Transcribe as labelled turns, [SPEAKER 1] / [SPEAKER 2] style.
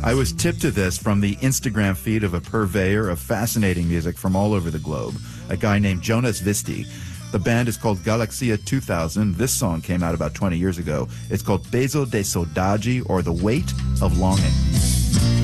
[SPEAKER 1] I was tipped to this from the Instagram feed of a purveyor of fascinating music from all over the globe, a guy named Jonas Visti. The band is called Galaxia 2000. This song came out about 20 years ago. It's called Peso de Saudade, or The Weight of Longing.